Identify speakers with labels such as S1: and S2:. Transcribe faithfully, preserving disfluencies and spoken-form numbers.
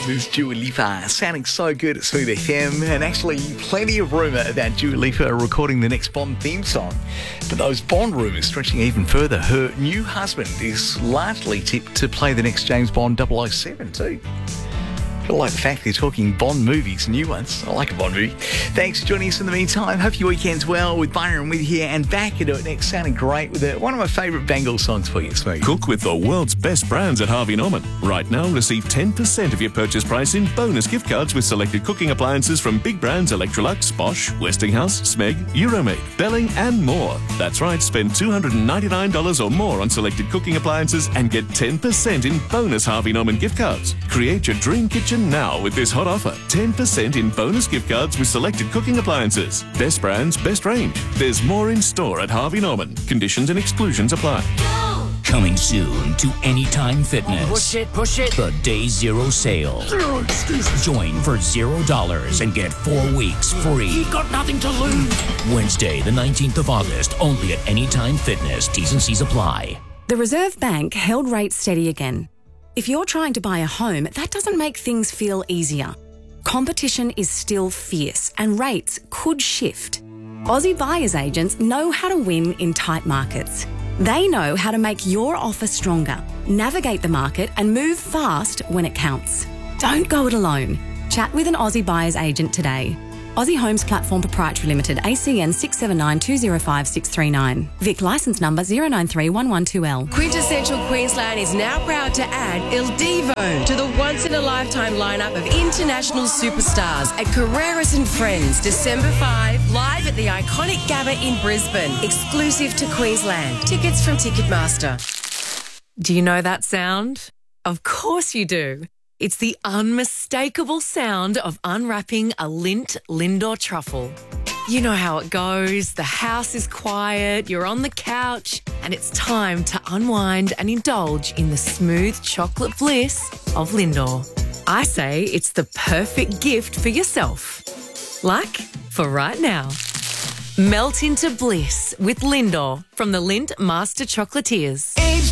S1: This Dua Lipa sounding so good at Smooth F M, and actually plenty of rumour about Dua Lipa recording the next Bond theme song. But those Bond rumours stretching even further. Her new husband is largely tipped to play the next James Bond double oh seven too. I like the fact they're talking Bond movies, new ones. I like a Bond movie. Thanks for joining us in the meantime. Hope your weekend's well with Byron with you here and back into it next. Sounding great with it. One of my favourite Bengal songs for you, Smooth.
S2: Cook with the world's best brands at Harvey Norman. Right now, receive ten percent of your purchase price in bonus gift cards with selected cooking appliances from big brands Electrolux, Bosch, Westinghouse, Smeg, Euromade, Belling and more. That's right, spend two hundred ninety-nine dollars or more on selected cooking appliances and get ten percent in bonus Harvey Norman gift cards. Create your dream kitchen now with this hot offer. ten percent in bonus gift cards with selected cooking appliances. Best brands, best range. There's more in store at Harvey Norman. Conditions and exclusions apply.
S3: Coming soon to Anytime Fitness.
S4: Push it, push it.
S3: The Day Zero Sale.
S4: Zero excuses.
S3: Join for zero dollars and get four weeks free.
S4: You've got nothing to lose.
S3: Wednesday, the nineteenth of August, only at Anytime Fitness. T's and C's apply.
S5: The Reserve Bank held rates steady again. If you're trying to buy a home, that doesn't make things feel easier. Competition is still fierce and rates could shift. Aussie buyers agents know how to win in tight markets. They know how to make your offer stronger, navigate the market and move fast when it counts. Don't go it alone. Chat with an Aussie buyers agent today. Aussie Homes Platform Proprietary Limited, A C N six seven nine two zero five six three nine. Vic licence number zero nine three one one two L.
S6: Quintessential Queensland is now proud to add Il Divo to the once-in-a-lifetime lineup of international superstars at Carreras and Friends, December fifth, live at the iconic Gabba in Brisbane, exclusive to Queensland. Tickets from Ticketmaster.
S7: Do you know that sound? Of course you do. It's the unmistakable sound of unwrapping a Lindt Lindor truffle. You know how it goes. The house is quiet, you're on the couch, and it's time to unwind and indulge in the smooth chocolate bliss of Lindor. I say it's the perfect gift for yourself. Like for right now. Melt into bliss with Lindor from the Lindt Master Chocolatiers.